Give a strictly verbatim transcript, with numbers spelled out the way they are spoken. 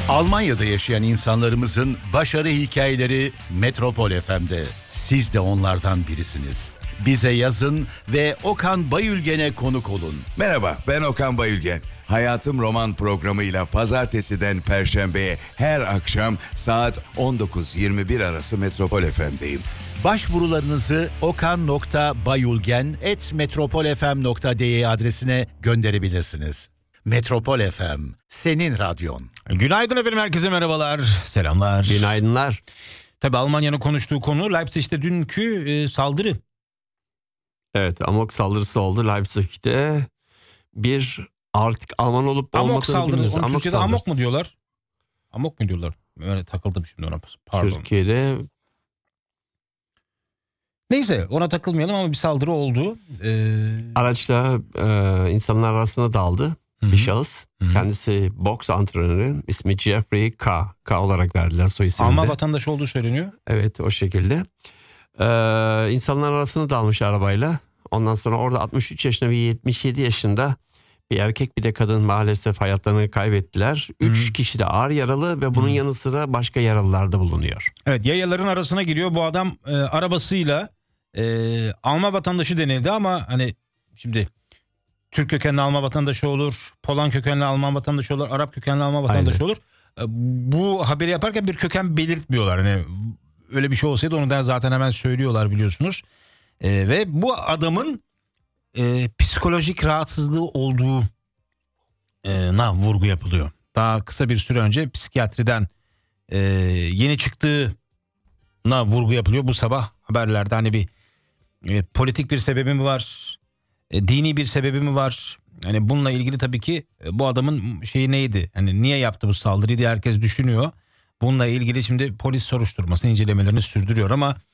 Almanya'da yaşayan insanlarımızın başarı hikayeleri Metropol F M'de. Siz de onlardan birisiniz. Bize yazın ve Okan Bayülgen'e konuk olun. Merhaba, ben Okan Bayülgen. Hayatım Roman programıyla pazartesiden perşembeye her akşam saat on dokuz yirmi bir arası Metropol F M'deyim. Başvurularınızı okan nokta bayülgen at metropolfm nokta de adresine gönderebilirsiniz. Metropol F M, senin radyon. Günaydın efendim, herkese merhabalar, selamlar. Günaydınlar. Tabii Almanya'nın konuştuğu konu Leipzig'te dünkü e, saldırı. Evet, amok saldırısı oldu Leipzig'te. Bir artık Alman olup Amok olmadığını saldırı, bilmiyoruz. onu Amok Türkçe'de saldırısı. amok mu diyorlar? Amok mu diyorlar? Öyle takıldım şimdi ona, pardon. Türkiye'de Neyse, ona takılmayalım ama bir saldırı oldu. Ee, araçla e, insanlar arasında daldı Hı-hı. bir şahıs. Hı-hı. Kendisi boks antrenörü. İsmi Jeffrey K. K olarak verdiler soy ismini Alman de. vatandaşı olduğu söyleniyor. Evet, o şekilde. Ee, insanlar arasında dalmış arabayla. Ondan sonra orada altmış üç yaşında ve yetmiş yedi yaşında bir erkek bir de kadın maalesef hayatlarını kaybettiler. üç Hı. kişi de ağır yaralı ve bunun Hı. yanı sıra başka yaralılar da bulunuyor. Evet, yayaların arasına giriyor bu adam e, arabasıyla. e, Alman vatandaşı denildi ama hani şimdi Türk kökenli Alman vatandaşı olur, Polan kökenli Alman vatandaşı olur, Arap kökenli Alman vatandaşı Aynen. olur. E, bu haberi yaparken bir köken belirtmiyorlar. Hani öyle bir şey olsaydı onu da zaten hemen söylüyorlar, biliyorsunuz. E, ve bu adamın e, psikolojik rahatsızlığı olduğu e, na vurgu yapılıyor. Daha kısa bir süre önce psikiyatriden e, yeni çıktığına vurgu yapılıyor. Bu sabah haberlerde hani bir e, politik bir sebebi mi var, e, dini bir sebebi mi var? Hani bununla ilgili tabii ki e, bu adamın şeyi neydi? Hani niye yaptı bu saldırıyı diye herkes düşünüyor. Bununla ilgili şimdi polis soruşturmasını, incelemelerini sürdürüyor ama